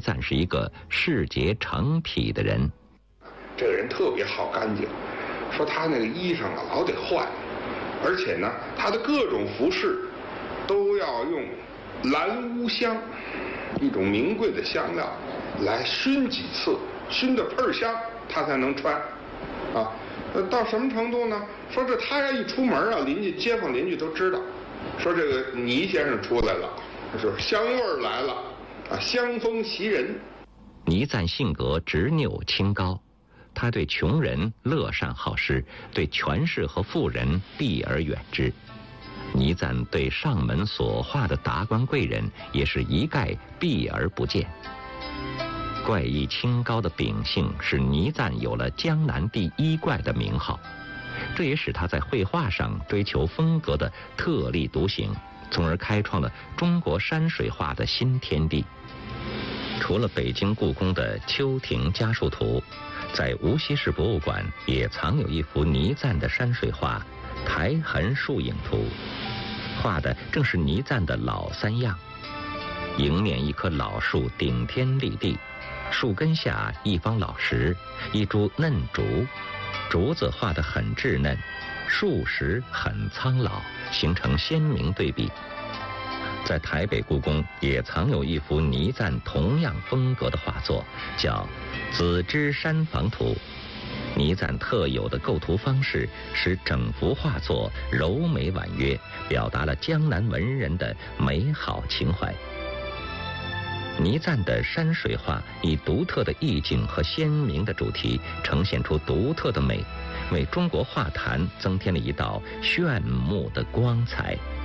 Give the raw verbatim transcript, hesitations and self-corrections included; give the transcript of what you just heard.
瓒是一个视洁成体的人。 这个人特别好干净，说他那个衣裳啊老得换，而且呢，他的各种服饰都要用蓝乌香，一种名贵的香料，来熏几次，熏得喷香，他才能穿。啊，呃，到什么程度呢？说这他要一出门啊，邻居街坊邻居都知道，说这个倪先生出来了，说香味儿来了，啊，香风袭人。 倪瓒性格执拗清高，他对穷人乐善好施，对权势和富人避而远之。倪瓒对上门所化的达官贵人也是一概避而不见。怪异清高的秉性使倪瓒有了江南第一怪的名号，这也使他在绘画上追求风格的特立独行，从而开创了中国山水画的新天地。除了北京故宫的《秋亭家树图》，在无锡市博物馆也藏有一幅倪瓒的山水画《苔痕树影图》，画的正是倪瓒的老三样。迎面一棵老树顶天立地，树根下一方老石，一株嫩竹，竹子画得很稚嫩，树石很苍老，形成鲜明对比。在台北故宫也藏有一幅倪瓒同样风格的画作，叫《紫芝山房图》。倪瓒特有的构图方式使整幅画作柔美婉约，表达了江南文人的美好情怀。倪瓒的山水画以独特的意境和鲜明的主题，呈现出独特的美，为中国画坛增添了一道炫目的光彩。